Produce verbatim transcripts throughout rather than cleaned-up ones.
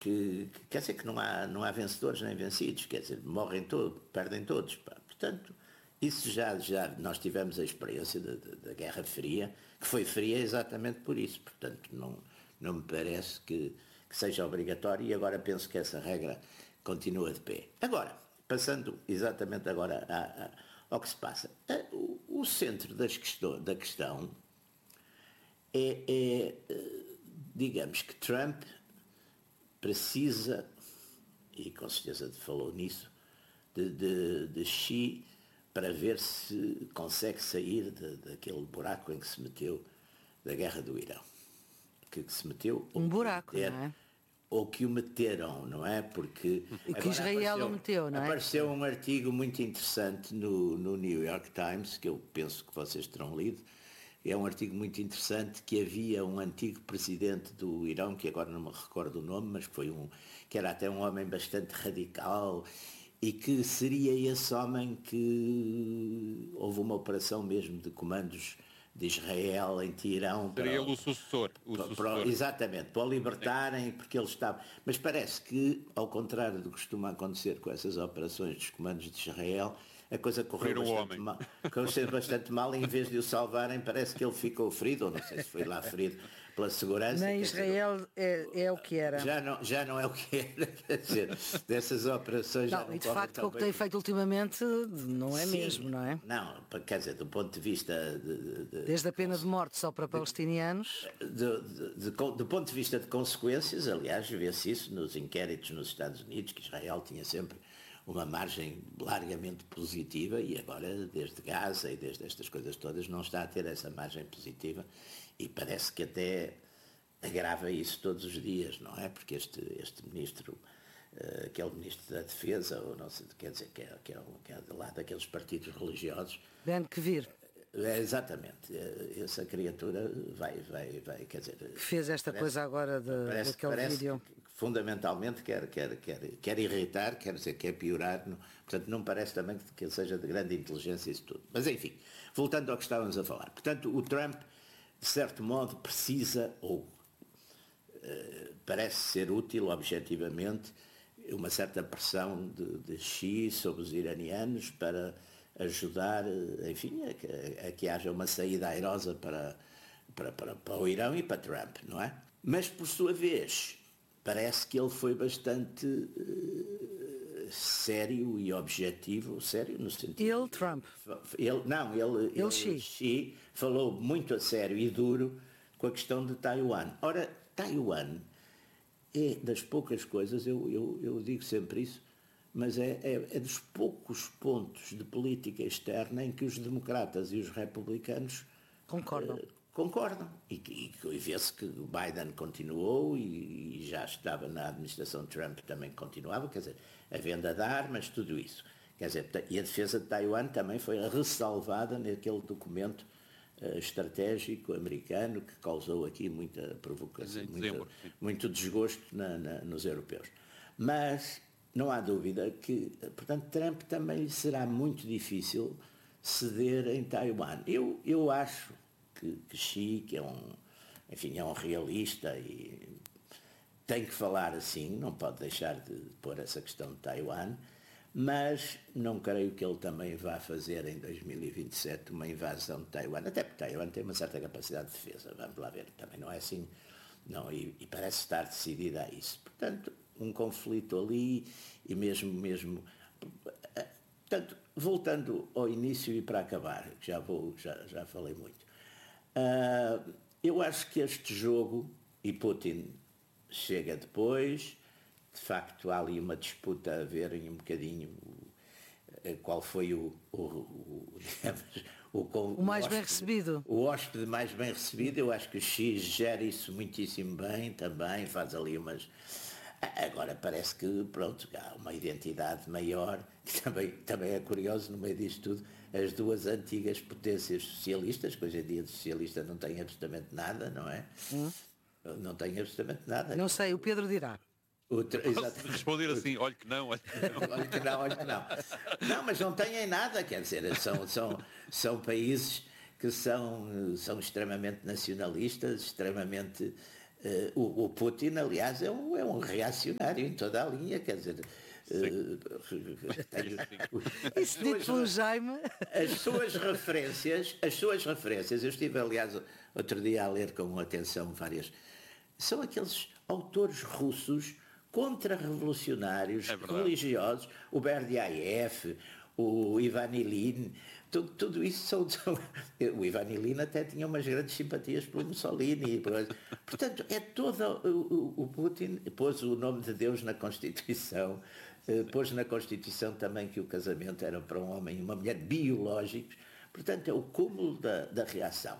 que, que quer dizer que não há, não há vencedores nem vencidos, quer dizer, morrem todos, perdem todos. Pá. Portanto, isso já, já nós tivemos a experiência da, da, da Guerra Fria, que foi fria exatamente por isso. Portanto, não, não me parece que, que seja obrigatório e agora penso que essa regra continua de pé. Agora, passando exatamente agora a, a, ao que se passa, a, o, o centro das questão, da questão é, é, digamos que Trump precisa, e com certeza falou nisso, de, de, de Xi para ver se consegue sair de, daquele buraco em que se meteu da guerra do Irão. Que, que se meteu... Um buraco, meter, não é? Ou que o meteram, não é? Porque... E que Israel apareceu, o meteu, não é? Apareceu um artigo muito interessante no, no New York Times, que eu penso que vocês terão lido. É um artigo muito interessante que havia um antigo presidente do Irão, que agora não me recordo o nome, mas foi um... que era até um homem bastante radical e que seria esse homem que houve uma operação mesmo de comandos de Israel em Tirão. Seria ele o sucessor. O para, sucessor. Para, exatamente, para o libertarem, porque ele estava... Mas parece que, ao contrário do que costuma acontecer com essas operações dos comandos de Israel, a coisa correu bastante mal, correu bastante mal, e em vez de o salvarem, parece que ele ficou ferido, ou não sei se foi lá ferido pela segurança. Nem Israel dizer, é, é o que era. Já não, já não é o que era, quer dizer, dessas operações não, já não e de facto o que tem feito ultimamente não é Sim, mesmo, não é? Não, quer dizer, do ponto de vista... De, de, Desde a pena de morte só para de, palestinianos. De, de, de, do ponto de vista de consequências, aliás, vê-se isso nos inquéritos nos Estados Unidos, que Israel tinha sempre uma margem largamente positiva, e agora, desde Gaza e desde estas coisas todas, não está a ter essa margem positiva, e parece que até agrava isso todos os dias, não é? Porque este, este ministro, uh, aquele ministro da Defesa, ou não sei, quer dizer, que é, que é, que é de lá daqueles partidos religiosos... Ben-Gvir. É, exatamente, essa criatura vai, vai, vai, quer dizer... Que fez esta parece, coisa agora de, parece, daquele parece vídeo. Que, que fundamentalmente quer, quer, quer, quer irritar, quer dizer, quer piorar, não, portanto não parece também que ele seja de grande inteligência isso tudo. Mas enfim, voltando ao que estávamos a falar, portanto o Trump, de certo modo, precisa, ou uh, parece ser útil, objetivamente, uma certa pressão de, de Xi sobre os iranianos para ajudar, enfim, a que, a que haja uma saída airosa para, para, para, para o Irão e para Trump, não é? Mas, por sua vez, parece que ele foi bastante uh, sério e objetivo, sério no sentido... Ele, Trump? Ele, não, ele, ele, ele Xi. Xi falou muito a sério e duro com a questão de Taiwan. Ora, Taiwan é das poucas coisas, eu, eu, eu digo sempre isso, mas é, é, é dos poucos pontos de política externa em que os democratas e os republicanos concordam. Uh, concordam. E, e, e vê-se que o Biden continuou e, e já estava na administração Trump, também continuava, quer dizer, a venda de armas, tudo isso. Quer dizer, e a defesa de Taiwan também foi ressalvada naquele documento uh, estratégico americano que causou aqui muita provocação, muito, muito desgosto na, na, nos europeus. Mas não há dúvida que, portanto, Trump também lhe será muito difícil ceder em Taiwan. Eu, eu acho que, que Xi, que é um, enfim, é um realista e tem que falar assim, não pode deixar de pôr essa questão de Taiwan, mas não creio que ele também vá fazer em dois mil e vinte e sete uma invasão de Taiwan, até porque Taiwan tem uma certa capacidade de defesa, vamos lá ver, também não é assim, não, e, e parece estar decidida a isso. Portanto, um conflito ali e mesmo, mesmo... Portanto, voltando ao início e para acabar, que já vou, já, já falei muito, uh, eu acho que este jogo, e Putin chega depois, de facto há ali uma disputa a verem um bocadinho qual foi o, o, o, digamos, o, o mais o hóspede, bem recebido. O hóspede mais bem recebido. Eu acho que o X gera isso muitíssimo bem também, faz ali umas... Agora parece que, pronto, há uma identidade maior, que também, também é curioso no meio disto tudo, as duas antigas potências socialistas, que hoje em dia de socialista não tem absolutamente nada, não é? Hum. Não tem absolutamente nada. Não sei, o Pedro dirá. Outra, responder assim, olha que não, olha que não. olha que não, olha que não. Não, mas não têm nada, quer dizer, são, são, são países que são, são extremamente nacionalistas, extremamente Uh, o, o Putin, aliás, é um, é um reacionário em toda a linha, quer dizer... Uh, Isso dito pelo Jaime. As suas referências, as suas referências, eu estive, aliás, outro dia a ler com atenção várias, são aqueles autores russos contra-revolucionários, é religiosos, o Berdiaev, o Ivan Ilyin, tudo, tudo isso são, são... O Ivan Ilyin até tinha umas grandes simpatias pelo Mussolini. Portanto, é todo... O, o Putin pôs o nome de Deus na Constituição, pôs na Constituição também que o casamento era para um homem e uma mulher biológicos. Portanto, é o cúmulo da, da reação.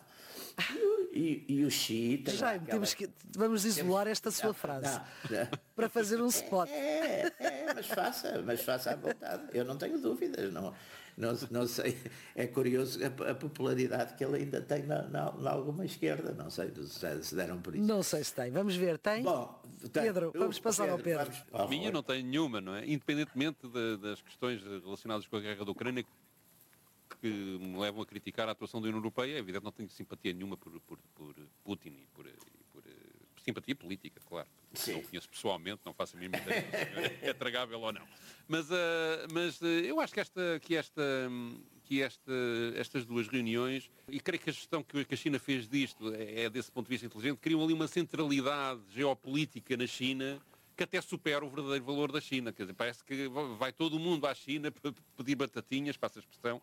E, e, e o Xi... Já, aquela... temos que, vamos isolar temos... esta sua não, frase não, não. para fazer um spot. É, é, é, mas faça, mas faça à vontade. Eu não tenho dúvidas, não, não, não sei. É curioso a, a popularidade que ele ainda tem na, na, na alguma esquerda. Não sei se, se deram por isso. Não sei se tem. Vamos ver, tem? Bom, tem. Pedro, vamos passar Pedro, ao Pedro. Vamos... A minha não tem nenhuma, não é? Independentemente de, das questões relacionadas com a guerra da Ucrânia, que me levam a criticar a atuação da União Europeia, é evidente que não tenho simpatia nenhuma por, por, por Putin e por, por, por simpatia política, claro. Sim. Não o conheço pessoalmente, não faço a mínima ideia se é tragável ou não. Mas, uh, mas uh, eu acho que, esta, que, esta, que esta, estas duas reuniões, e creio que a gestão que a China fez disto é, é desse ponto de vista inteligente, criam ali uma centralidade geopolítica na China que até supera o verdadeiro valor da China. Quer dizer, parece que vai todo o mundo à China para pedir batatinhas, passa a expressão,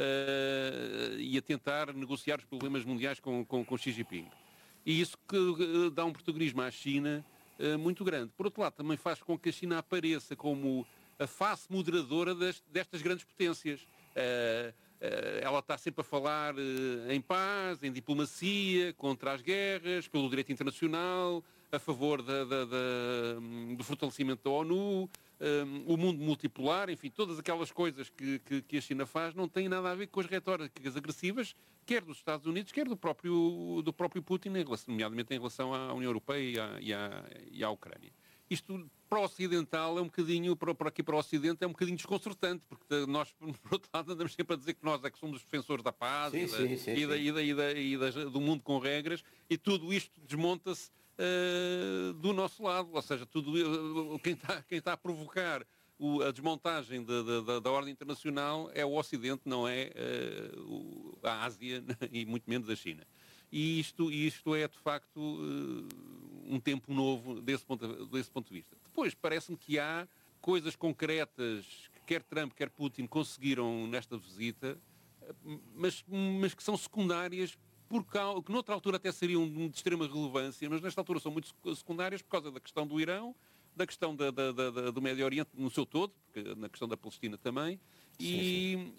uh, e a tentar negociar os problemas mundiais com, com, com Xi Jinping. E isso que uh, dá um protagonismo à China uh, muito grande. Por outro lado, também faz com que a China apareça como a face moderadora das, destas grandes potências. Uh, uh, ela está sempre a falar uh, em paz, em diplomacia, contra as guerras, pelo direito internacional, a favor da, da, da, do fortalecimento da ONU, um, o mundo multipolar, enfim, todas aquelas coisas que, que, que a China faz não têm nada a ver com as retóricas agressivas, quer dos Estados Unidos, quer do próprio, do próprio Putin, em relação, nomeadamente em relação à União Europeia e à, e à, e à Ucrânia. Isto, para o Ocidental, é um bocadinho, para, para aqui para o Ocidente, é um bocadinho desconcertante, porque nós, por outro lado, andamos sempre a dizer que nós é que somos os defensores da paz sim, e, da, sim, sim, e, da, e, da, e, da, e da, do mundo com regras, e tudo isto desmonta-se Uh, do nosso lado, ou seja, tudo, uh, quem está quem está a provocar o, a desmontagem de, de, de, da ordem internacional é o Ocidente, não é uh, o, a Ásia e muito menos a China. E isto, isto é, de facto, uh, um tempo novo desse ponto, desse ponto de vista. Depois, parece-me que há coisas concretas que quer Trump, quer Putin conseguiram nesta visita, mas, mas que são secundárias, porque que noutra altura até seriam de extrema relevância, mas nesta altura são muito secundárias por causa da questão do Irão, da questão da, da, da, do Médio Oriente no seu todo, porque, na questão da Palestina também, sim, e, sim.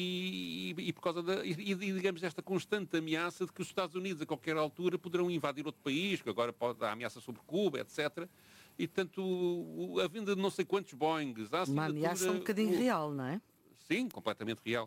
E, e, e por causa da, e, e digamos desta constante ameaça de que os Estados Unidos a qualquer altura poderão invadir outro país, que agora pode dar ameaça sobre Cuba, etcétera. E tanto a venda de não sei quantos Boeings, a uma ameaça um bocadinho o, real, não é? Sim, completamente real.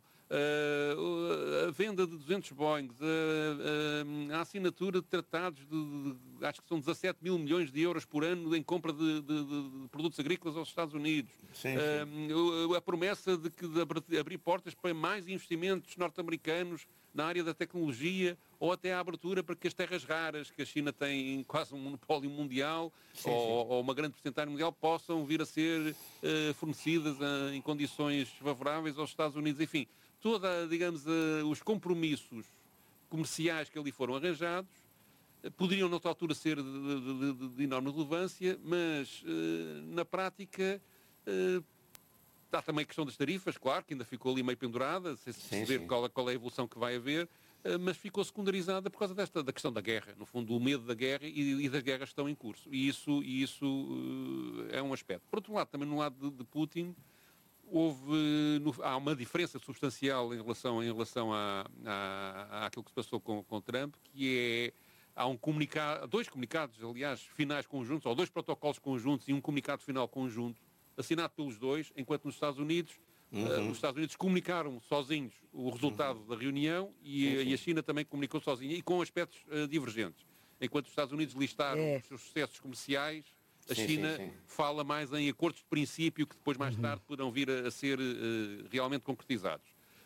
Uh, a venda de duzentos Boeings, uh, uh, a assinatura de tratados de, de, de, acho que são dezassete mil milhões de euros por ano em compra de, de, de produtos agrícolas aos Estados Unidos. Sim, sim. Uh, a promessa de, que, de abrir, abrir portas para mais investimentos norte-americanos na área da tecnologia, ou até a abertura para que as terras raras, que a China tem quase um monopólio mundial, sim, ou, sim. ou uma grande porcentagem mundial, possam vir a ser uh, fornecidas uh, em condições favoráveis aos Estados Unidos. Enfim, toda, digamos, uh, os compromissos comerciais que ali foram arranjados uh, poderiam, noutra altura, ser de, de, de, de enorme relevância, mas, uh, na prática, uh, há também a questão das tarifas, claro, que ainda ficou ali meio pendurada, sem se perceber qual, qual é a evolução que vai haver, uh, mas ficou secundarizada por causa desta, da questão da guerra, no fundo, o medo da guerra e, e das guerras que estão em curso. E isso, e isso uh, é um aspecto. Por outro lado, também no lado de, de Putin, houve, no, há uma diferença substancial em relação, em relação a, a, àquilo que se passou com, com Trump, que é, há um comunicado, dois comunicados, aliás, finais conjuntos, ou dois protocolos conjuntos e um comunicado final conjunto, assinado pelos dois, enquanto nos Estados Unidos, uhum. uh, os Estados Unidos comunicaram sozinhos o resultado uhum. da reunião e, uhum. e a China também comunicou sozinha, e com aspectos uh, divergentes. Enquanto os Estados Unidos listaram é. os seus sucessos comerciais, a sim, China sim, sim. fala mais em acordos de princípio que depois, mais tarde, poderão vir a, a ser uh, realmente concretizados.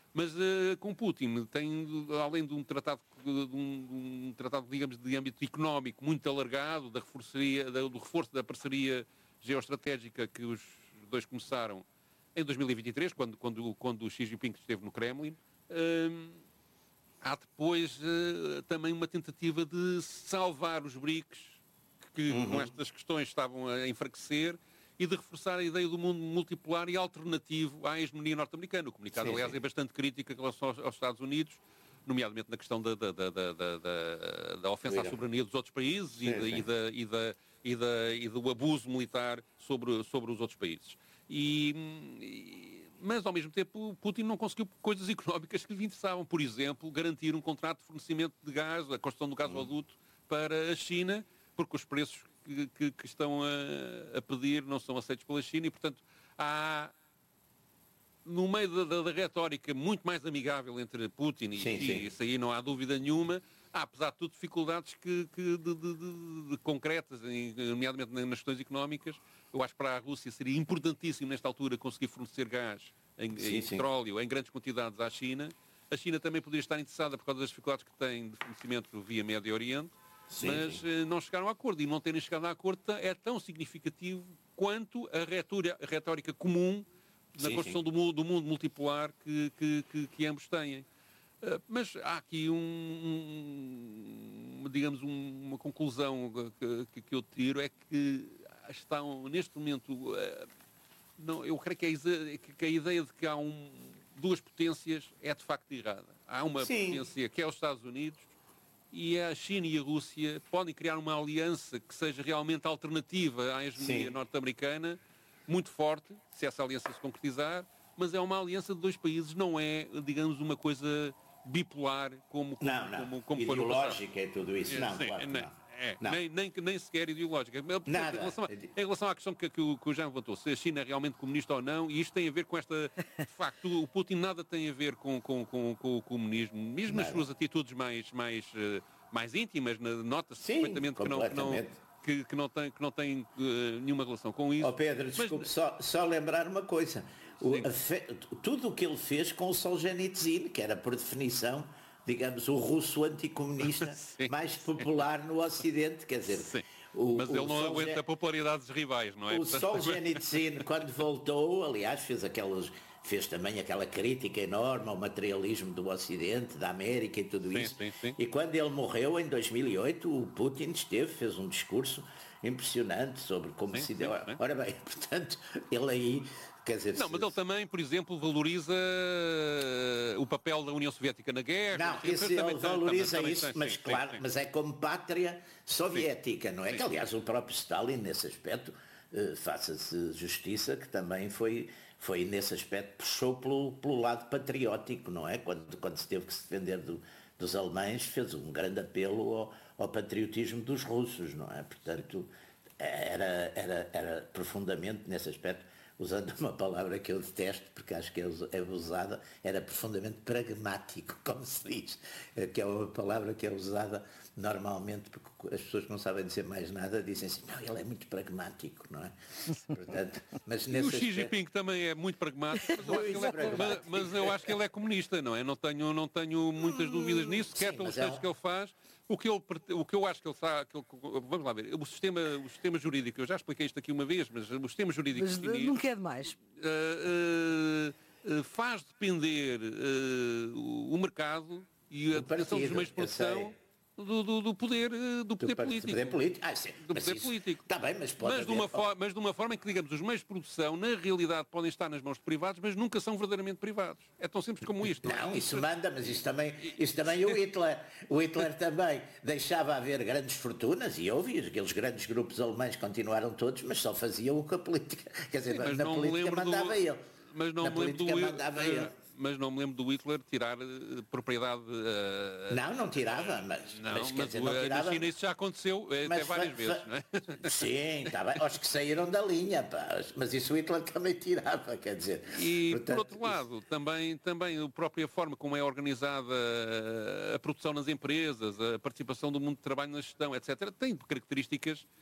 Mas uh, com Putin tem, além de um tratado, de um, um tratado, digamos, de âmbito económico muito alargado, da reforçaria, da, do reforço da parceria geoestratégica que os dois começaram em dois mil e vinte e três, quando, quando, quando o Xi Jinping esteve no Kremlin, uh, há depois uh, também uma tentativa de salvar os BRICS, que uhum. com estas questões estavam a enfraquecer, e de reforçar a ideia do mundo multipolar e alternativo à hegemonia norte-americana. O comunicado, sim, aliás, sim. é bastante crítico em relação aos, aos Estados Unidos, nomeadamente na questão da, da, da, da, da, da ofensa à soberania dos outros países sim, e, da, e, da, e, da, e, da, e do abuso militar sobre, sobre os outros países. E, e, mas, ao mesmo tempo, Putin não conseguiu coisas económicas que lhe interessavam. Por exemplo, garantir um contrato de fornecimento de gás, a construção do gasoduto hum. para a China, porque os preços que, que, que estão a, a pedir não são aceitos pela China e, portanto, há, no meio da, da, da retórica muito mais amigável entre Putin e, sim, e sim. isso aí não há dúvida nenhuma, há, apesar de tudo, dificuldades que, que de, de, de, de concretas, nomeadamente nas questões económicas. Eu acho que para a Rússia seria importantíssimo, nesta altura, conseguir fornecer gás em, sim, em petróleo em grandes quantidades à China. A China também poderia estar interessada por causa das dificuldades que tem de fornecimento via Médio Oriente. Sim, mas sim. não chegaram a acordo, e não terem chegado a acordo é tão significativo quanto a retórica, a retórica comum na sim, construção do mundo, do mundo multipolar que, que, que, que ambos têm. Uh, mas há aqui um, um digamos, um, uma conclusão que, que eu tiro, é que estão, neste momento, uh, não, eu creio que a, que a ideia de que há um, duas potências é de facto errada. Há uma sim. potência que é os Estados Unidos, e a China e a Rússia podem criar uma aliança que seja realmente alternativa à hegemonia norte-americana, muito forte, se essa aliança se concretizar, mas é uma aliança de dois países, não é, digamos, uma coisa bipolar como como, não, não. como, como ideológica e tudo isso, é, não, sim, claro que não. É, não. Nem, nem, nem sequer ideológica. Portanto, Nada. Em relação, a, em relação à questão que, que, o, que o Jean levantou, se a China é realmente comunista ou não, e isto tem a ver com esta... De facto, o Putin nada tem a ver com, com, com, com o comunismo, mesmo nada. Nas suas atitudes mais, mais, mais íntimas, nota-se perfeitamente que não, que, não, que, que não tem, que não tem uh, nenhuma relação com isso. Oh Pedro, desculpe, Mas, só, só lembrar uma coisa. O, fe, tudo o que ele fez com o Solzhenitsyn, que era por definição, digamos, o russo anticomunista mais popular no Ocidente, quer dizer... Sim. O, Mas ele o não Solzhen... aguenta popularidades rivais, não é? O Solzhenitsyn, quando voltou, aliás, fez aquelas... fez também aquela crítica enorme ao materialismo do Ocidente, da América e tudo sim, isso. Sim, sim. E quando ele morreu, em dois mil e oito, o Putin esteve, fez um discurso impressionante sobre como sim, se deu... Sim, sim. Ora bem, portanto, ele aí... Quer dizer, não, mas ele também, por exemplo, valoriza o papel da União Soviética na guerra. Não, esse, ele também, valoriza também, isso, também, mas sim, claro, sim, sim. mas é como pátria soviética, sim. não é? Sim. Que aliás o próprio Stalin, nesse aspecto, eh, faça-se justiça, que também foi, foi nesse aspecto, puxou pelo, pelo lado patriótico, não é? Quando, quando se teve que se defender do, dos alemães, fez um grande apelo ao, ao patriotismo dos russos, não é? Portanto, era, era, era profundamente nesse aspecto, usando uma palavra que eu detesto, porque acho que é usada, era profundamente pragmático, como se diz, que é uma palavra que é usada normalmente, porque as pessoas que não sabem dizer mais nada dizem assim, não, ele é muito pragmático, não é? Portanto, mas nesse o Xi Jinping aspecto... também é muito pragmático, mas eu, acho que ele é, mas, mas eu acho que ele é comunista, não é? Não tenho, não tenho muitas dúvidas nisso, quer pelos textos é um... que ele faz. O que, ele, o que eu acho que ele está... Que ele, vamos lá ver. O sistema, o sistema jurídico, eu já expliquei isto aqui uma vez, mas o sistema jurídico... Mas chinês, não quer mais. Uh, uh, uh, faz depender uh, o mercado e a determinação dos meios de produção... Do, do, do poder, do poder do político. Poder político. Ah, sim. Do poder isso, político. Está bem, mas pode mas, haver... de uma for, mas de uma forma em que, digamos, os meios de produção, na realidade, podem estar nas mãos de privados, mas nunca são verdadeiramente privados. É tão simples como isto. Não, não é? isso manda, mas isso também, isso também o Hitler. O Hitler também deixava haver grandes fortunas, e houve, aqueles grandes grupos alemães continuaram todos, mas só faziam o que a política... Quer dizer, sim, na política mandava do, ele. Mas não na me lembro política do, mandava uh, ele. Mas não me lembro do Hitler tirar uh, propriedade... Uh, não, não tirava, mas... Não, mas, mas dizer, não tirava, na China isso já aconteceu mas, até várias fa, vezes, fa, não é? Sim, está bem. Aos que saíram da linha, pá. Mas isso o Hitler também tirava, quer dizer... E, portanto, por outro lado, isso... também, também a própria forma como é organizada a produção nas empresas, a participação do mundo de trabalho na gestão, etcétera, tem características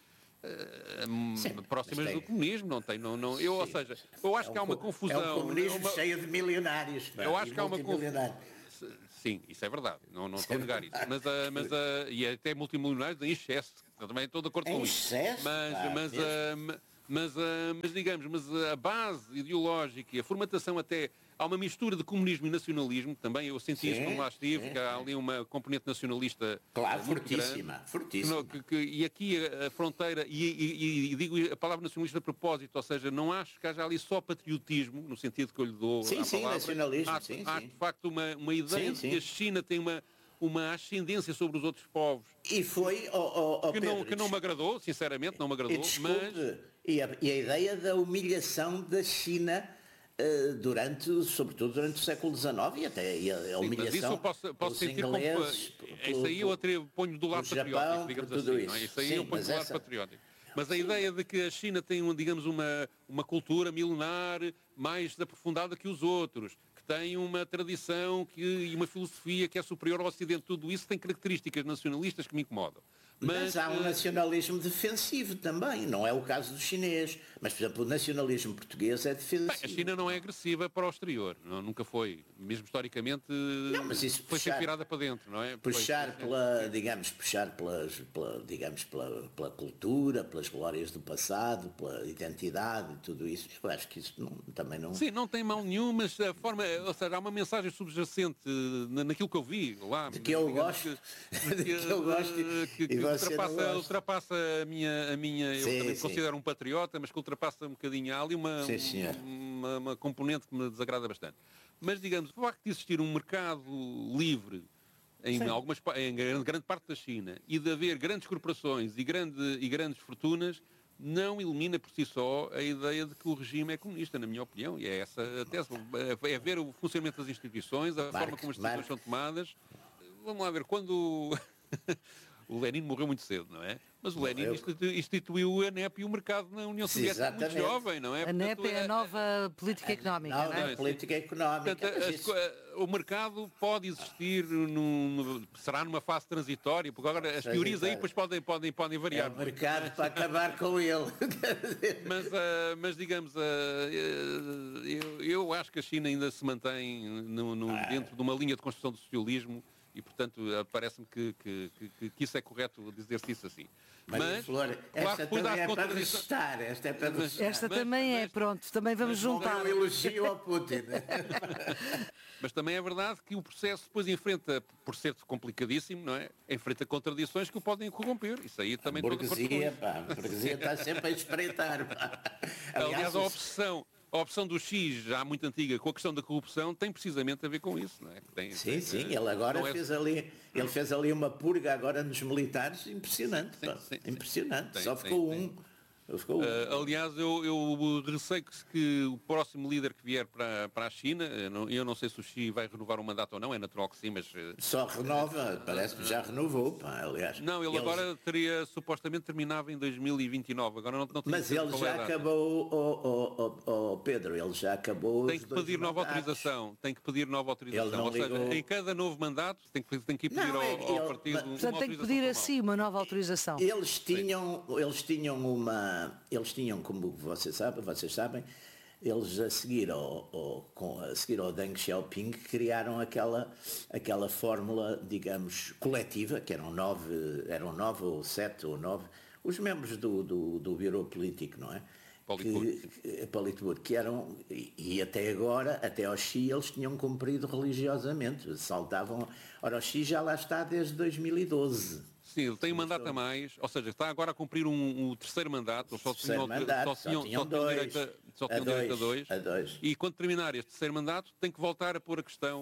uh, próximas do comunismo, não tem, não, não, eu, ou seja, eu acho é um, que há uma confusão. É um comunismo uma, cheio de milionários. Eu acho que há uma confusão. Sim, isso é verdade, não, não estou a negar isso. Mas, uh, mas uh, e até multimilionários em excesso, eu também estou de acordo com isso. Excesso? Mas, Ah, mas, uh, mas, uh, mas digamos, mas a base ideológica e a formatação até, há uma mistura de comunismo e nacionalismo, também eu senti sim, isso quando lá estive, sim, que há ali uma componente nacionalista. Claro, fortíssima, grande, fortíssima. Que, que, e aqui a, a fronteira, e, e, e digo a palavra nacionalista a propósito, ou seja, não acho que haja ali só patriotismo, no sentido que eu lhe dou sim, à sim, palavra. nacionalismo, há, sim, há sim. de facto uma, uma ideia sim, de sim. que a China tem uma, uma ascendência sobre os outros povos. E foi, oh, oh, oh, que, Pedro, não, que não me agradou, sinceramente, não me agradou, desculpe, mas... E a, e a ideia da humilhação da China uh, durante, sobretudo durante o século dezenove e até e a, a humilhação sim, mas isso eu posso, posso sentir ingleses, como... Isso aí eu atribuo, ponho do lado Japão, patriótico, digamos assim. Isso. Não é? Isso aí sim, eu ponho do lado essa... patriótico. Mas a sim. ideia de que a China tem, digamos, uma, uma cultura milenar mais aprofundada que os outros, que tem uma tradição que, e uma filosofia que é superior ao Ocidente, tudo isso tem características nacionalistas que me incomodam. Mas, mas há um nacionalismo defensivo também, não é o caso do chinês. Mas, por exemplo, o nacionalismo português é defensivo. Bem, a China não é agressiva para o exterior, não, nunca foi. Mesmo historicamente não, mas isso foi puxar, sempre virada para dentro, não é? Puxar foi, pela, é. digamos, puxar pelas, pela, digamos, pela, pela cultura, pelas glórias do passado, pela identidade e tudo isso. Eu acho que isso não, também não... Sim, não tem mal nenhum, mas a forma, ou seja, há uma mensagem subjacente naquilo que eu vi lá. De que eu gosto. Que, de que eu gosto. Que, que ultrapassa, ultrapassa a minha, a minha eu sim, também me sim. considero um patriota, mas que ultrapassa um bocadinho. Há ali uma, sim, uma, uma componente que me desagrada bastante. Mas, digamos, o facto de existir um mercado livre em, algumas, em grande parte da China e de haver grandes corporações e, grande, e grandes fortunas, não elimina por si só a ideia de que o regime é comunista, na minha opinião, e é essa a tese. É ver o funcionamento das instituições, a Marque, forma como as instituições Marque. são tomadas. Vamos lá ver, quando... O Lenin morreu muito cedo, não é? Mas o Lenin instituiu a N E P e o mercado na União Soviética muito jovem, não é? A N E P é a nova política económica, não, não é? A política económica. Portanto, as, isso... O mercado pode existir, num, será numa fase transitória, porque agora as teorias aí depois podem, podem, podem variar. É o mercado para acabar com ele. Mas, uh, mas digamos, uh, eu, eu acho que a China ainda se mantém no, no, ah. dentro de uma linha de construção do socialismo. E, portanto, parece-me que, que, que, que isso é correto dizer-se isso assim. Mas, mas Flor, esta claro, também é para resistar. Esta, é para resistar. esta mas, também mas, é, pronto, também vamos mas juntar. Não é um elogio ao Putin. Mas também é verdade que o processo depois enfrenta, por ser complicadíssimo, não é? Enfrenta contradições que o podem corromper. Isso aí também a burguesia, pá, a burguesia está sempre a espreitar. Pá. Aliás, Aliás a opção... A opção do X, já muito antiga, com a questão da corrupção, tem precisamente a ver com isso, não é? Tem, sim, tem, sim, ele agora é... fez ali, ele fez ali uma purga agora nos militares, impressionante, sim, sim, sim, impressionante, tem, só tem, ficou tem, um. Tem. Uh, aliás, eu, eu receio que, que o próximo líder que vier para, para a China, eu não, eu não sei se o Xi vai renovar o mandato ou não, é natural que sim, mas... Só renova, parece que já renovou, pá, aliás. Não, ele eles... agora teria, supostamente terminava em dois mil e vinte e nove, agora não, não tem Mas ele já acabou, oh, oh, oh, Pedro, ele já acabou Tem que pedir nova mandatos. autorização, tem que pedir nova autorização, ou ligou... seja, em cada novo mandato tem que, tem que ir pedir não, é, ao, ao ele... partido... Mas... Portanto, tem que pedir assim uma nova autorização. Eles tinham, eles tinham uma... Eles tinham, como vocês sabem, vocês sabem, eles a seguir ao, ao, a seguir ao Deng Xiaoping criaram aquela, aquela fórmula, digamos, coletiva, que eram nove, eram nove ou sete ou nove, os membros do, do, do Bureau Político, não é? Politburo. Que, Politburo, que eram, e, e até agora, até ao Xi, eles tinham cumprido religiosamente, saltavam, ora o Xi já lá está desde dois mil e doze. Sim, ele tem um mandato a mais, ou seja, está agora a cumprir um, um terceiro mandato, eles só terceiro tinham, mandato, só tinham, só tinham só tinham dois, direito, a, só tinham a direito dois, a, dois, a dois. E quando terminar este terceiro mandato tem que voltar a pôr a questão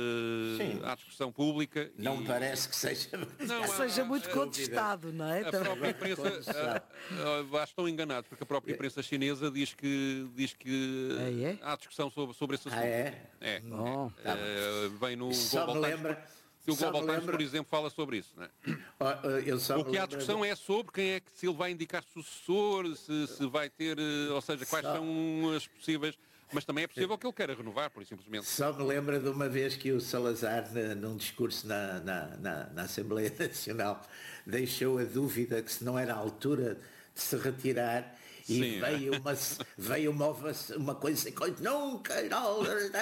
uh, à discussão pública. Não e... me parece que seja, não, que seja muito contestado, não é? A própria imprensa, uh, uh, estão enganados, porque a própria imprensa chinesa diz que, diz que ah, é? há discussão sobre, sobre esse assunto. Ah, é? É. Não. É. Uh, vem no Só Global me lembra... Times. Se o Global Times, por exemplo, fala sobre isso. Não é? Eu só o que há discussão é sobre quem é que, se ele vai indicar sucessor, se, se vai ter, ou seja, quais só... são as possíveis... Mas também é possível que ele queira renovar, por simplesmente. Só me lembra de uma vez que o Salazar, num discurso na, na, na, na Assembleia Nacional, deixou a dúvida que se não era a altura se retirar. E sim, veio, é. uma, veio uma, uma coisa assim, nunca, não,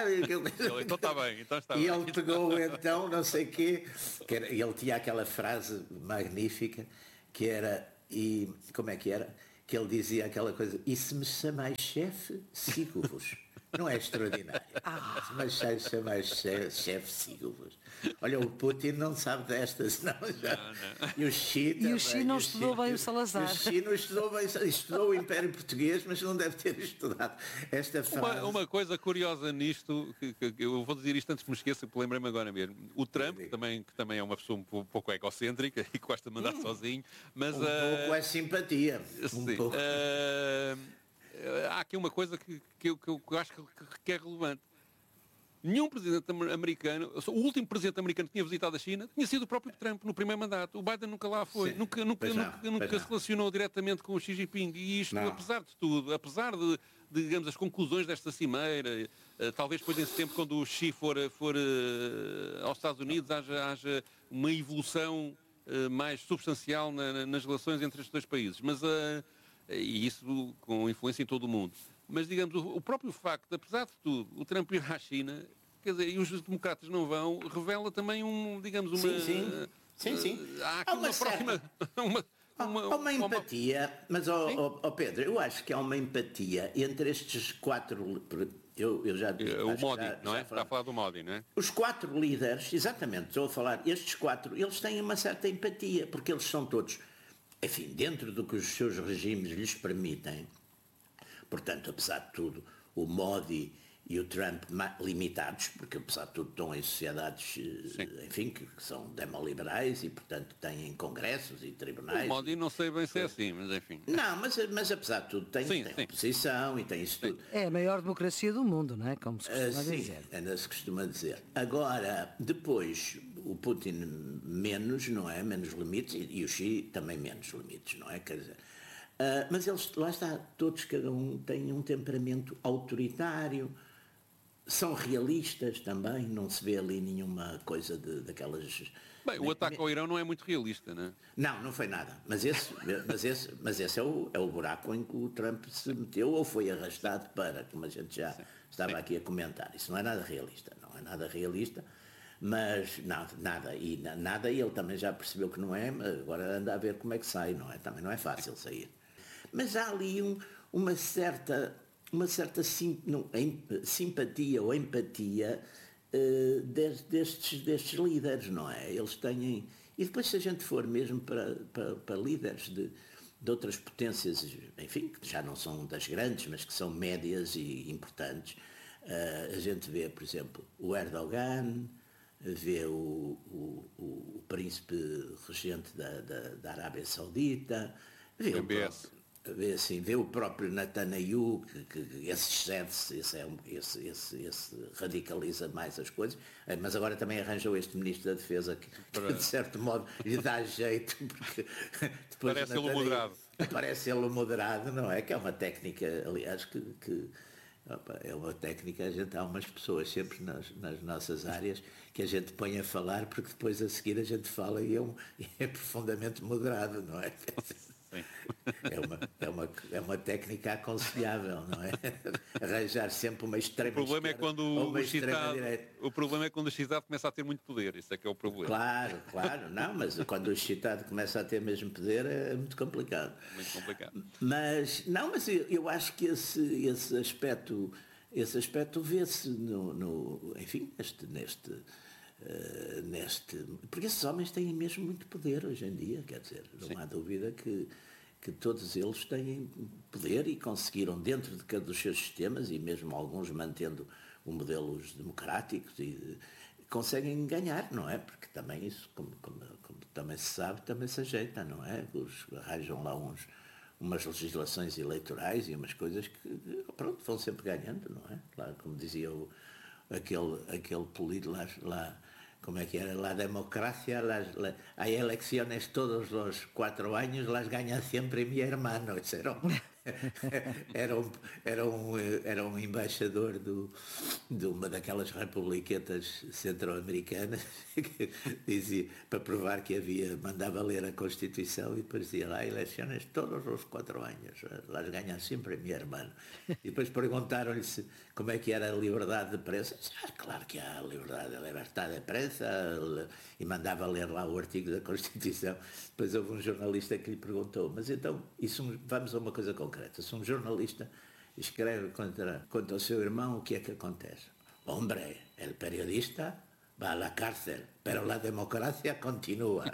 então está bem, então está e bem. ele pegou então, não sei o quê, que era, ele tinha aquela frase magnífica, que era, e como é que era? Que ele dizia aquela coisa, e se me chamais chefe, sigo-vos. Não é extraordinário. Ah. Mas se chamais chefe, sigo-vos. Olha, o Putin não sabe destas, não. Já. Não, não. E o Xi E também, o Xi não estudou Xi, bem o Salazar. O Xi não estudou bem, estudou o Império Português, mas não deve ter estudado esta frase. Uma, uma coisa curiosa nisto, que, que, que eu vou dizer isto antes que me esqueça, porque lembrei-me agora mesmo. O Trump, também, que também é uma pessoa um pouco egocêntrica e gosta de mandar hum. sozinho, mas... Um uh, pouco é simpatia. Sim. Um pouco. Uh, há aqui uma coisa que, que, eu, que eu acho que, que é relevante. Nenhum presidente americano, o último presidente americano que tinha visitado a China tinha sido o próprio Trump no primeiro mandato. O Biden nunca lá foi, Sim, nunca, nunca, não, nunca, nunca se relacionou diretamente com o Xi Jinping. E isto, não. apesar de tudo, apesar de, de, digamos, as conclusões desta cimeira, uh, talvez depois em setembro, quando o Xi for, for uh, aos Estados Unidos, haja, haja uma evolução uh, mais substancial na, na, nas relações entre estes dois países. Mas, uh, e isso com influência em todo o mundo. Mas, digamos, o, o próprio facto, apesar de tudo, o Trump ir à China, quer dizer, e os democratas não vão, revela também um, digamos, uma... Sim, sim. sim, sim. Há aqui há uma, uma próxima... Uma, uma, há uma empatia, uma... mas, ó oh, oh, oh Pedro, eu acho que há uma empatia entre estes quatro... Eu, eu já disse, o Modi, já, não é? Já Está a falar do Modi, não é? Os quatro líderes, exatamente, estou a falar, estes quatro, eles têm uma certa empatia, porque eles são todos, enfim, dentro do que os seus regimes lhes permitem. Portanto, apesar de tudo, o Modi e o Trump limitados, porque apesar de tudo estão em sociedades, Sim. enfim, que, que são demoliberais e, portanto, têm congressos e tribunais. O Modi não sei bem se é assim, mas enfim. Não, mas, mas apesar de tudo tem, sim, tem sim. oposição e tem isso tudo. É a maior democracia do mundo, não é? Como se costuma uh, sim, dizer. ainda se costuma dizer. Agora, depois, o Putin menos, não é? Menos limites e, e o Xi também menos limites, não é? Quer dizer... Uh, mas eles, lá está, todos, cada um tem um temperamento autoritário, são realistas também, não se vê ali nenhuma coisa de, daquelas... Bem, o ataque ao Irão não é muito realista, não é? Não, não foi nada, mas esse, mas esse, mas esse é, o, é o buraco em que o Trump se meteu ou foi arrastado para, como a gente já Sim. estava Sim. aqui a comentar. Isso não é nada realista, não é nada realista. Mas nada, nada, e nada, e ele também já percebeu que não é, mas agora anda a ver como é que sai, não é? Também não é fácil sair. Mas há ali um, uma certa, uma certa sim, não, simpatia ou empatia uh, destes, destes líderes, não é? Eles têm... E depois, se a gente for mesmo para, para, para líderes de, de outras potências, enfim, que já não são das grandes, mas que são médias e importantes, uh, a gente vê, por exemplo, o Erdogan, vê o, o, o príncipe regente da, da, da Arábia Saudita, vê o, próprio, vê, assim, vê o próprio Netanyahu, que, que esse excede-se, esse, é um, esse, esse, esse radicaliza mais as coisas, mas agora também arranjou este ministro da Defesa que, que de certo modo lhe dá jeito, porque depois parece ele moderado. Parece ele moderado, não é? Que é uma técnica, aliás, que... que é uma técnica, a gente, há umas pessoas sempre nas, nas nossas áreas que a gente põe a falar porque depois a seguir a gente fala e é, um, é profundamente moderado, não é? É uma, é, uma, é uma técnica aconselhável, não é? Arranjar sempre uma extrema o problema esquerda é quando ou uma o extrema citado, direita. O problema é quando o excitado começa a ter muito poder, isso é que é o problema. Claro, claro, não, mas quando o excitado começa a ter mesmo poder é muito complicado. Muito complicado. Mas, não, mas eu, eu acho que esse, esse aspecto, esse aspecto vê-se no, no, enfim, neste, neste, uh, neste, porque esses homens têm mesmo muito poder hoje em dia, quer dizer, não Sim. há dúvida que que todos eles têm poder e conseguiram, dentro de cada dos seus sistemas, e mesmo alguns mantendo um modelos democráticos, e conseguem ganhar, não é? Porque também isso, como, como, como também se sabe, também se ajeita, não é? Os, arranjam lá uns, umas legislações eleitorais e umas coisas que, pronto, vão sempre ganhando, não é? Lá, como dizia o, aquele, aquele político lá, lá como é que era, la democracia, las, la, hay elecciones todos los cuatro años, las gana siempre mi hermano, isso era um, era, um, era, um, era um embaixador do, de uma daquelas republiquetas centro-americanas que dizia, para provar que havia, mandava ler a Constituição e depois dizia lá, eleições todos os quatro anos, las ganha sempre mi hermano. E depois perguntaram-lhe se, como é que era a liberdade de prensa. Ah, claro que há a liberdade, a liberdade de prensa, e mandava ler lá o artigo da Constituição. Depois houve um jornalista que lhe perguntou, mas então, isso, vamos a uma coisa concreta, se um jornalista escreve contra, contra o seu irmão, o que é que acontece? Hombre, el periodista va a la cárcel, pero la democracia continua.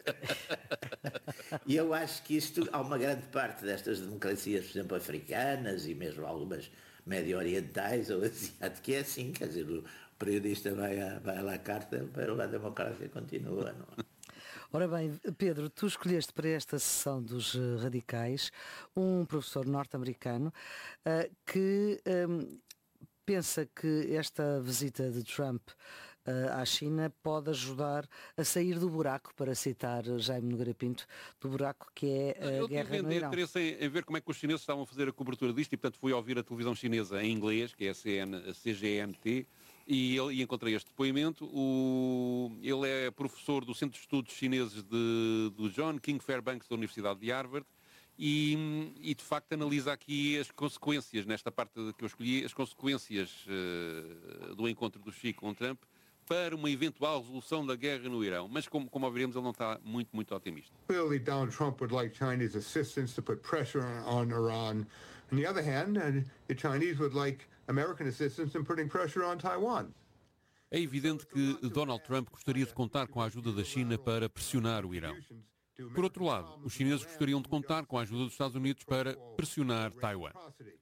E eu acho que isto, há uma grande parte destas democracias, por exemplo, africanas e mesmo algumas médio-orientais ou asiáticas, que é assim, quer dizer, o periodista vai à, vai à cárcel, pero la democracia continua, não é? Ora bem, Pedro, tu escolheste para esta sessão dos radicais um professor norte-americano uh, que um, pensa que esta visita de Trump uh, à China pode ajudar a sair do buraco, para citar Jaime Nogueira Pinto, do buraco que é a Eu guerra tive no Irão. interesse em, em ver como é que os chineses estavam a fazer a cobertura disto e, portanto, fui ouvir a televisão chinesa em inglês, que é a, C N, a C G N T, E, ele, e encontrei este depoimento. O, ele é professor do Centro de Estudos Chineses de, do John King Fairbanks da Universidade de Harvard e, e de facto analisa aqui as consequências, nesta parte que eu escolhi, as consequências uh, do encontro do Xi com Trump para uma eventual resolução da guerra no Irão. Mas, como, como ouviremos, ele não está muito, muito otimista. Clearly, Donald Trump would like Chinese assistance to put pressure on Iran. On the other hand, uh, the Chinese would like American assistance in putting pressure on Taiwan. É evidente que Donald Trump gostaria de contar com a ajuda da China para pressionar o Irão. Por outro lado, os chineses gostariam de contar com a ajuda dos Estados Unidos para pressionar Taiwan.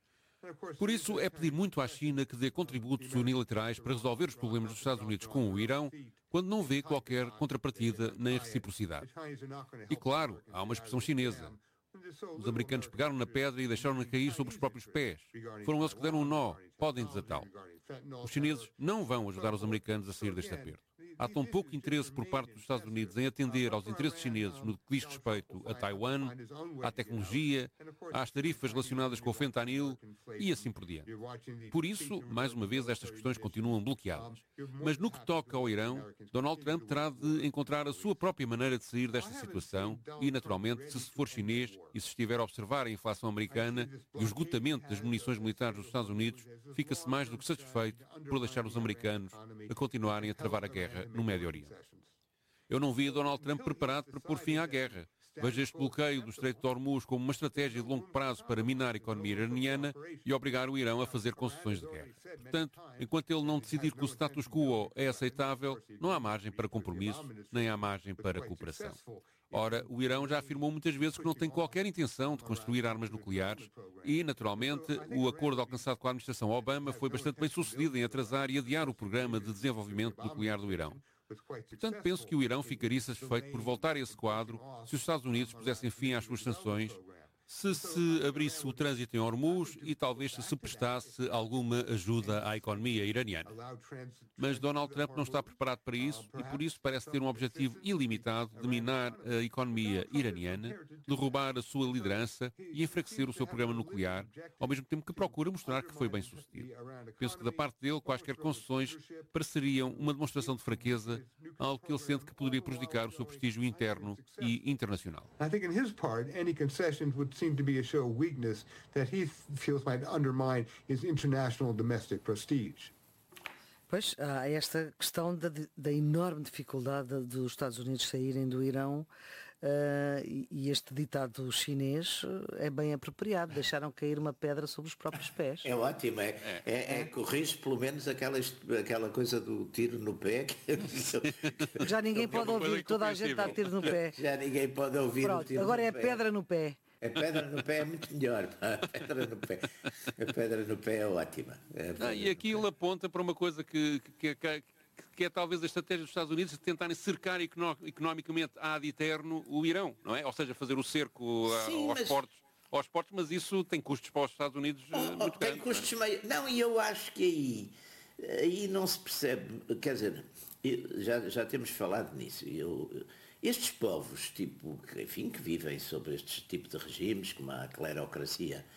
Por isso, é pedir muito à China que dê contributos unilaterais para resolver os problemas dos Estados Unidos com o Irão, quando não vê qualquer contrapartida nem reciprocidade. E claro, há uma expressão chinesa. Os americanos pegaram na pedra e deixaram-na cair sobre os próprios pés. Foram eles que deram um nó. Podem desatá-lo. Os chineses não vão ajudar os americanos a sair deste aperto. Há tão pouco interesse por parte dos Estados Unidos em atender aos interesses chineses no que diz respeito a Taiwan, à tecnologia, às tarifas relacionadas com o fentanil e assim por diante. Por isso, mais uma vez, estas questões continuam bloqueadas. Mas no que toca ao Irão, Donald Trump terá de encontrar a sua própria maneira de sair desta situação e, naturalmente, se for chinês e se estiver a observar a inflação americana e o esgotamento das munições militares dos Estados Unidos, fica-se mais do que satisfeito por deixar os americanos a continuarem a travar a guerra no Médio Oriente. Eu não vi Donald Trump preparado para pôr fim à guerra. Vejo este bloqueio do Estreito de Hormuz como uma estratégia de longo prazo para minar a economia iraniana e obrigar o Irão a fazer concessões de guerra. Portanto, enquanto ele não decidir que o status quo é aceitável, não há margem para compromisso, nem há margem para cooperação. Ora, o Irão já afirmou muitas vezes que não tem qualquer intenção de construir armas nucleares e, naturalmente, o acordo alcançado com a administração Obama foi bastante bem sucedido em atrasar e adiar o programa de desenvolvimento nuclear do Irão. Portanto, penso que o Irão ficaria satisfeito por voltar a esse quadro se os Estados Unidos pusessem fim às suas sanções, se se abrisse o trânsito em Hormuz e talvez se se prestasse alguma ajuda à economia iraniana. Mas Donald Trump não está preparado para isso e por isso parece ter um objetivo ilimitado de minar a economia iraniana, derrubar a sua liderança e enfraquecer o seu programa nuclear, ao mesmo tempo que procura mostrar que foi bem sucedido. Penso que da parte dele quaisquer concessões pareceriam uma demonstração de fraqueza, algo que ele sente que poderia prejudicar o seu prestígio interno e internacional. Seem to be a show of weakness that he feels might undermine his international domestic prestige. Pois, há esta questão da, da enorme dificuldade dos Estados Unidos saírem do Irão uh, e, e este ditado chinês é bem apropriado. Deixaram cair uma pedra sobre os próprios pés. É ótimo, é, é, é corrige pelo menos aquela, aquela coisa do tiro no pé. Que... Já ninguém pode ouvir, toda a gente dá tiro no pé. Já ninguém pode ouvir. Pronto, o tiro agora no é pé. pedra no pé. A pedra no pé é muito melhor. A pedra no pé, a pedra no pé é ótima. É ah, e aqui ele aponta para uma coisa que, que, que, que é talvez a estratégia dos Estados Unidos de tentarem cercar economicamente ad eterno o Irão, não é? Ou seja, fazer o cerco Sim, aos, mas... portos, aos portos, mas isso tem custos para os Estados Unidos oh, muito oh, tem grandes. Custos não, é? meio... não, e eu acho que aí, aí não se percebe, quer dizer, já, já temos falado nisso, eu... Estes povos, tipo, que, enfim, que vivem sob este tipo de regimes, como a clerocracia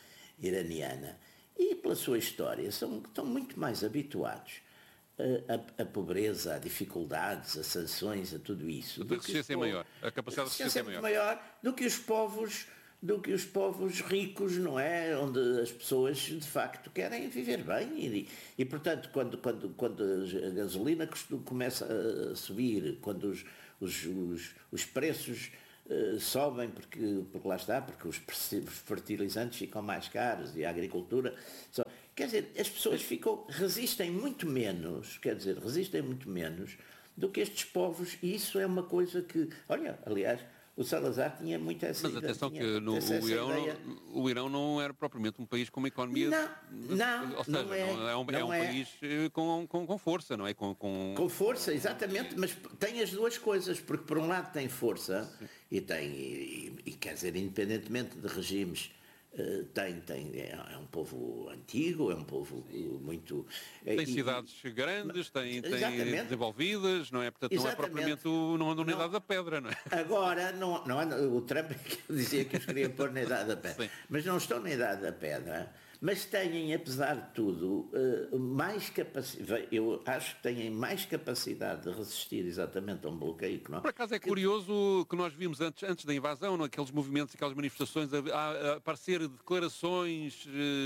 iraniana e pela sua história são, estão muito mais habituados a, a, a pobreza, a dificuldades, a sanções, a tudo isso. A resistência é maior, a capacidade de resistência é maior. maior do que os povos do que os povos ricos, não é? Onde as pessoas, de facto, querem viver bem. E, e portanto, quando, quando, quando a gasolina começa a subir, quando os, os, os, os preços uh, sobem, porque, porque lá está, porque os fertilizantes ficam mais caros e a agricultura... Só, quer dizer, as pessoas ficam, resistem muito menos, quer dizer, resistem muito menos do que estes povos, e isso é uma coisa que... Olha, aliás... O Salazar tinha muito essa Mas ideia. atenção tinha, que no, o, Irão não, o Irão não era propriamente um país com uma economia... Não, não, ou seja, não é, não é um, não é um é. país com, com, com força, não é? Com, com... com força, exatamente, mas tem as duas coisas, porque por um lado tem força, sim, e tem, e, e quer dizer, independentemente de regimes, Uh, tem, tem, é, é um povo antigo, é um povo uh, muito... Tem e, cidades grandes, tem, tem desenvolvidas, não é? Portanto, exatamente. Não é propriamente o, não anda na idade da pedra, não é? Agora, não, não anda, o Trump dizia que os queria pôr na idade da pedra, sim, mas não estão na idade da pedra, mas têm, apesar de tudo, uh, mais capacidade, eu acho que têm mais capacidade de resistir exatamente a um bloqueio económico. Por acaso é curioso que nós vimos antes, antes da invasão, naqueles movimentos e aquelas manifestações, a, a, a aparecer declarações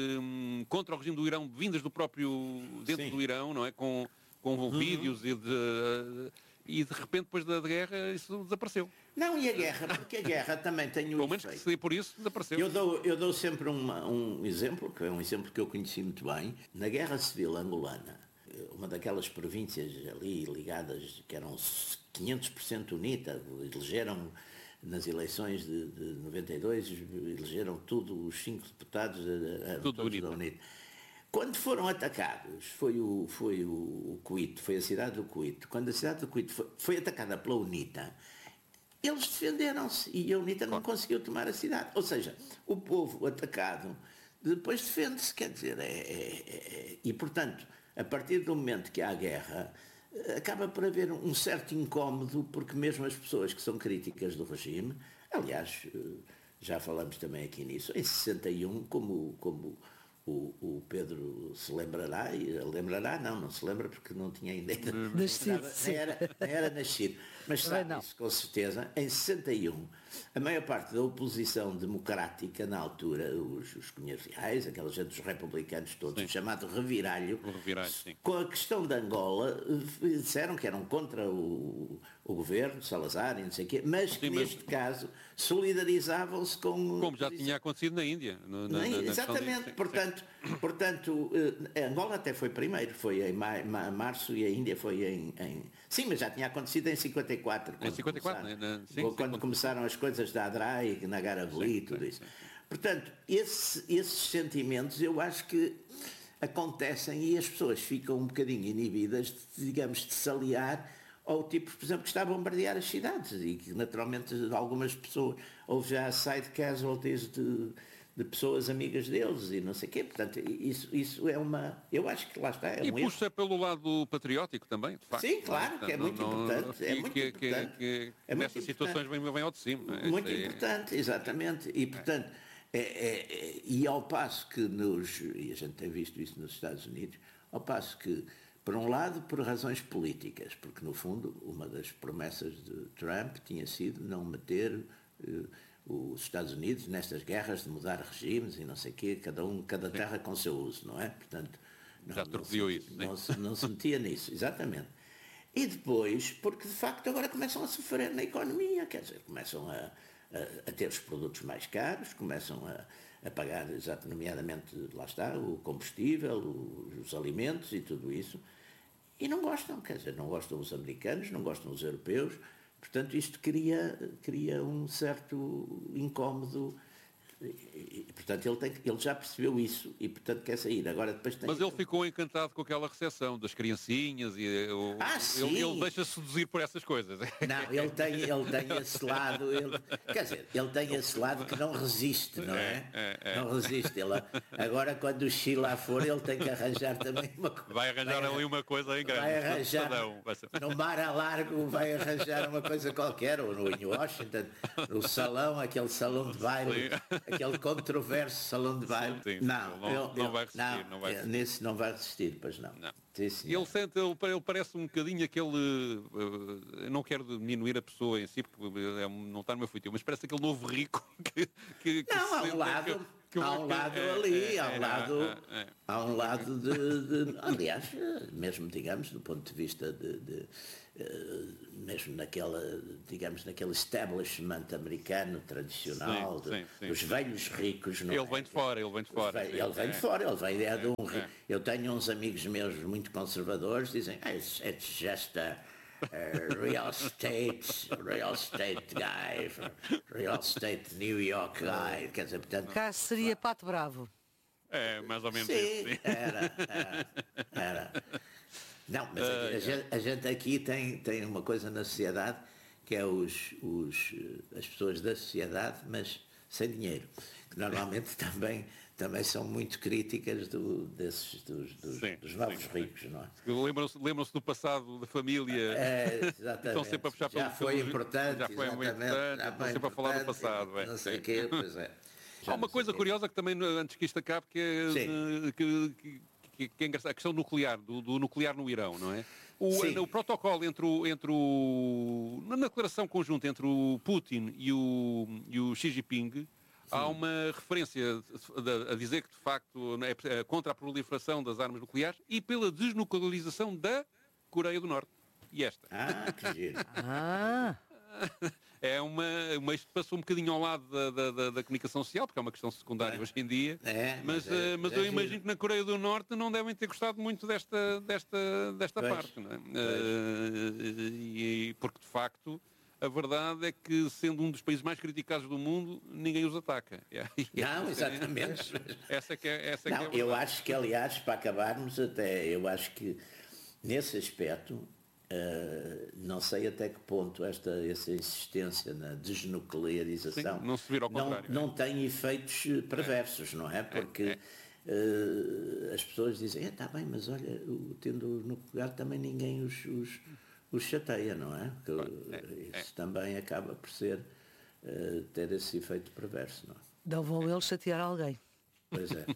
uh, contra o regime do Irão, vindas do próprio, dentro sim, do Irão, não é? Com, com uhum. vídeos e de... Uh, e de repente, depois da guerra, isso desapareceu. Não, e a guerra, porque a guerra também tem o Pelo menos que se por isso, desapareceu. Eu dou, eu dou sempre uma, um exemplo, que é um exemplo que eu conheci muito bem. Na Guerra Civil Angolana, uma daquelas províncias ali ligadas, que eram quinhentos por cento UNITA, elegeram nas eleições de, de noventa e dois, elegeram tudo, os cinco deputados tudo UNITA. da UNITA. Quando foram atacados, foi o, foi o, o Cuito, foi a cidade do Cuito, quando a cidade do Cuito foi, foi atacada pela UNITA, eles defenderam-se e a UNITA não conseguiu tomar a cidade. Ou seja, o povo atacado depois defende-se, quer dizer, é, é, é, e portanto, a partir do momento que há guerra, acaba por haver um certo incómodo, porque mesmo as pessoas que são críticas do regime, aliás, já falamos também aqui nisso, em sessenta e um, como... como O, o Pedro se lembrará, e lembrará, não, não se lembra porque não tinha ainda nascido, nem era, nem era nascido, mas sabe isso com certeza. Em sessenta e um, a maior parte da oposição democrática na altura, os, os cunhas reais, aquela gente dos republicanos todos, sim, chamado reviralho, reviralho sim, com a questão de Angola, disseram que eram contra o, o governo, Salazar e não sei o quê, mas sim, que mas... neste caso solidarizavam-se com... Como já tinha acontecido na Índia. No, na, na, na exatamente, de... portanto, portanto, Angola até foi primeiro, foi em ma- ma- março e a Índia foi em, em... Sim, mas já tinha acontecido em cinquenta e quatro. Em cinquenta e quatro, né? Na... sim, quando sim, começaram as coisas da Adrai, na Garaveli e tudo sim, isso. Sim. Portanto, esse, esses sentimentos eu acho que acontecem e as pessoas ficam um bocadinho inibidas, de, digamos, de se aliar ao tipo, por exemplo, que está a bombardear as cidades e que naturalmente algumas pessoas, houve já side casualties de, de pessoas amigas deles e não sei o quê, portanto isso, isso é uma, eu acho que lá está, é e um puxa erro. pelo lado patriótico também, de facto. Sim, claro, que é muito não, importante, é muito que, importante. Que, que, é nessas situações vem, vem ao de cima. Muito é... importante, exatamente, e portanto, é, é, é, e ao passo que nos, e a gente tem visto isso nos Estados Unidos, ao passo que por um lado, por razões políticas, porque, no fundo, uma das promessas de Trump tinha sido não meter uh, os Estados Unidos nestas guerras de mudar regimes e não sei o quê, cada um, cada terra com seu uso, não é? Portanto, não, já torpeou isso. Não se, não se metia nisso, exatamente. E depois, porque, de facto, agora começam a sofrer na economia, quer dizer, começam a, a, a ter os produtos mais caros, começam a, a pagar, exato, nomeadamente, lá está, o combustível, os, os alimentos e tudo isso. E não gostam, quer dizer, não gostam os americanos, não gostam os europeus, portanto isto cria, cria um certo incómodo E, e, portanto, ele, tem, ele já percebeu isso e, portanto, quer sair. Agora, depois tem... Mas ele ficou encantado com aquela recepção das criancinhas e o, ah, sim. ele, ele deixa-se seduzir por essas coisas. Não, ele tem, ele tem esse lado, ele, quer dizer, ele tem esse lado que não resiste, não é? é, é, é. Não resiste. Ele, agora, quando o Xi lá for, ele tem que arranjar também uma coisa. Vai arranjar vai, ali uma coisa em grande. Vai arranjar, no mar a largo, vai arranjar uma coisa qualquer, ou no em Washington, no salão, aquele salão de baile. Sim. aquele controverso salão de baile. Sim, sim, não, não, eu, não eu, vai resistir. Não, não vai resistir. Nesse não vai resistir, pois não. Não. Sim, senhor. Ele, sente, ele, ele parece um bocadinho aquele. Uh, eu não quero diminuir a pessoa em si, porque é, não está no meu feitio, mas parece aquele novo rico que. que, que Não, há um sente, lado, que, que, há um que, lado é, ali, é, há um é, lado, é, é. há um lado de, de- aliás, mesmo digamos, do ponto de vista de, de, eh, mesmo naquela, digamos, naquele establishment americano tradicional, Sim, de- sim, sim, dos sim. velhos ricos, não Ele é? vem de fora, ele vem de fora. Ele sim, vem, ele vem é. de fora, ele vem é de um É, ri- é. Eu tenho uns amigos meus muito conservadores, dizem, ah, it's, it's just a, a real estate, real estate guy, real estate New York guy, quer dizer, portanto, Cá seria Pato Bravo. É, mais ou menos sim, isso, sim. era, era, era. Não, mas a, a gente, a gente aqui tem, tem uma coisa na sociedade que é os, os, eh, as pessoas da sociedade, mas sem dinheiro, que normalmente também, também são muito críticas do, desses, dos, dos, Sim, dos novos sim, ricos, não é? Lembram-se lembram-se do passado da família. É, exatamente. Estão sempre a puxar já pelo- foi pelos- importante, já foi muito exatamente, importante, já estão foi sempre a falar do importante, passado, é. não sei o quê, pois é. Já Há uma não sei coisa o quê. curiosa que também, antes que isto acabe, que é, Sim. eh, que, que, que, que é engraçado, a questão nuclear, do, do nuclear no Irão, não é? O, Sim. o protocolo entre o, entre o... Na declaração conjunta entre o Putin e o, e o Xi Jinping, há uma referência a, a dizer que, de facto, é contra a proliferação das armas nucleares e pela desnuclearização da Coreia do Norte. E esta? Ah, que giro. Ah, É uma, uma isto passou um bocadinho ao lado da, da, da, da comunicação social, porque é uma questão secundária hoje em dia. É, mas mas é- eh, mas é eu giro. imagino que na Coreia do Norte não devem ter gostado muito desta, desta, desta Pois, parte. Não é? Eh, e, porque, de facto, a verdade é que, sendo um dos países mais criticados do mundo, ninguém os ataca. Não, exatamente. Essa é que é, essa é Não, que é a eu verdade. acho que, aliás, para acabarmos, até eu acho que nesse aspecto, eh, não sei até que ponto esta, essa insistência na desnuclearização Sim, não se vira ao não, contrário, não tem efeitos eh, perversos, não é? Porque eh, as pessoas dizem, está bem, mas olha, o- tendo o nuclear também ninguém os, os, os chateia, não é? Que, é, isso também acaba por ser eh, ter esse efeito perverso, não é? não vão eles chatear alguém. Pois é.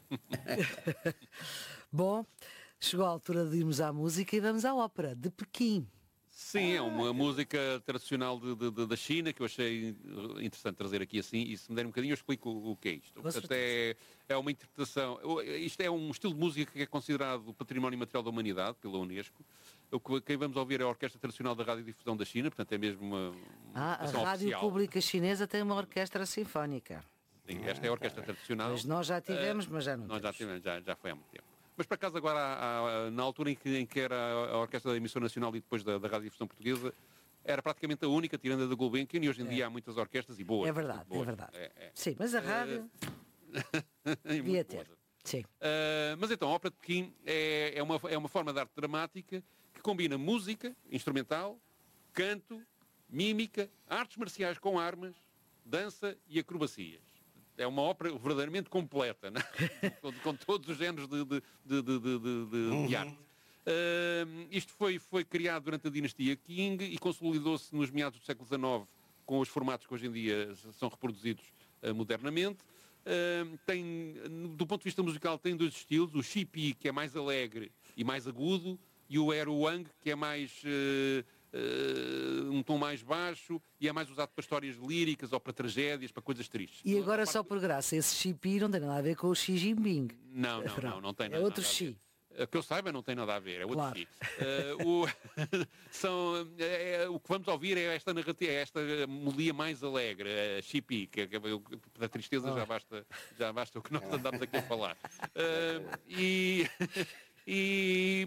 Bom, chegou a altura de irmos à música e vamos à ópera de Pequim. Sim, é uma música tradicional de, de- de- da China que eu achei interessante trazer aqui assim, e se me der um bocadinho eu explico o, o que é isto. Com Até é uma interpretação, isto é um estilo de música que é considerado Património Imaterial da Humanidade pela Unesco. O que quem vamos ouvir é a Orquestra Tradicional da Radiodifusão da China, portanto é mesmo uma, uma Ah, a interpretação Rádio oficial. Pública Chinesa tem uma orquestra sinfónica. Sim, esta é a Orquestra Tradicional. Mas nós já tivemos, mas já não Nós já temos. tivemos, já, já foi há muito tempo. Mas por acaso agora, há- há- na altura em que, em que era a Orquestra da Emissão Nacional e depois da, da Radiodifusão Portuguesa, era praticamente a única, tirando a da Gulbenkian, e hoje em dia há muitas orquestras e boas. É verdade, boas. é verdade. É, é. Sim, mas a rádio E devia muito ter. boas. Sim. Uh, mas então, a Ópera de Pequim é, é, uma, é uma forma de arte dramática que combina música, instrumental, canto, mímica, artes marciais com armas, dança e acrobacias. É uma ópera verdadeiramente completa, né? com, com todos os géneros de, de, de, de, de, de- de arte. Uh, isto foi, foi criado durante a dinastia Qing e consolidou-se nos meados do século dezenove com os formatos que hoje em dia são reproduzidos uh, modernamente. Uh, tem, do ponto de vista musical, tem dois estilos, o Xipi, que é mais alegre e mais agudo, e o Eruang, que é mais uh, uh, um tom mais baixo e é mais usado para histórias líricas ou para tragédias, para coisas tristes. E agora, A só parte- por graça, esse Xipi não tem nada a ver com o Xi Jinping. Não, não, não, não tem É nada, outro nada a ver. Xi. Eh, Que eu saiba, não tem nada a ver, é outro Claro. Xi. Eh, o, são, é, é, o que vamos ouvir é esta narrativa, é esta melodia mais alegre, a Xipi, que, que, da tristeza já basta, já basta o que nós andamos aqui a falar. Eh, e, e,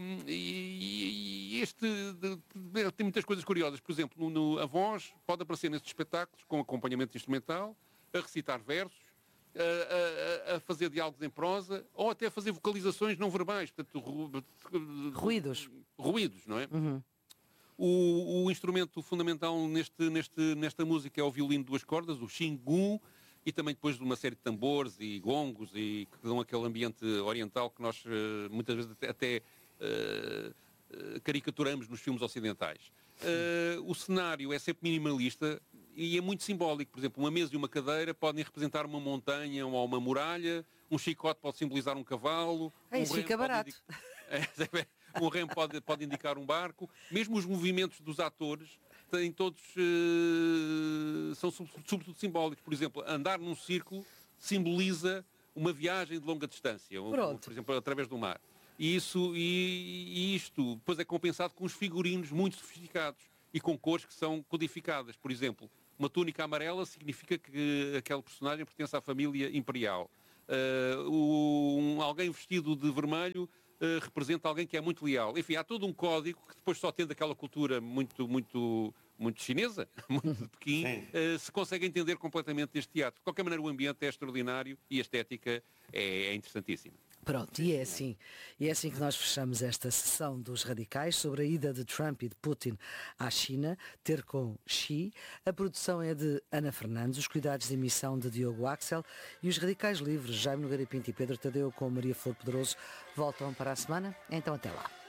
e- e este de- de- tem muitas coisas curiosas. Por exemplo, no, no- a voz pode aparecer nestes espetáculos com acompanhamento instrumental, a recitar versos, a, a- a fazer diálogos em prosa ou até a fazer vocalizações não verbais, portanto, ru- Ruídos. ruídos, não é? O, o instrumento fundamental neste, neste, nesta música é o violino de duas cordas, o xingu, e também depois de uma série de tambores e gongos e que dão aquele ambiente oriental que nós eh, muitas vezes até, até, eh, eh, caricaturamos nos filmes ocidentais. Eh, o cenário é sempre minimalista, e é muito simbólico. Por exemplo, uma mesa e uma cadeira podem representar uma montanha ou uma muralha, um chicote pode simbolizar um cavalo. É, isso um fica barato. Indicar... um remo pode, pode indicar um barco. Mesmo os movimentos dos atores têm todos, uh, são sobretudo simbólicos. Por exemplo, andar num círculo simboliza uma viagem de longa distância, um, por exemplo, através do mar. E, isso, e, e isto depois é compensado com os figurinos muito sofisticados e com cores que são codificadas. Por exemplo, uma túnica amarela significa que aquele personagem pertence à família imperial. Uh, um, alguém vestido de vermelho uh, representa alguém que é muito leal. Enfim, há todo um código que depois só tendo aquela cultura muito, muito, muito chinesa, muito de Pequim, uh, se consegue entender completamente este teatro. De qualquer maneira, o ambiente é extraordinário e a estética é, é interessantíssima. Pronto, e é assim. E é assim que nós fechamos esta sessão dos radicais sobre a ida de Trump e de Putin à China, ter com Xi. A produção é de Ana Fernandes, os cuidados de emissão de Diogo Axel e os radicais livres, Jaime Nogueira Pinto e Pedro Tadeu com Maria Flor Poderoso, voltam para a semana. Então até lá.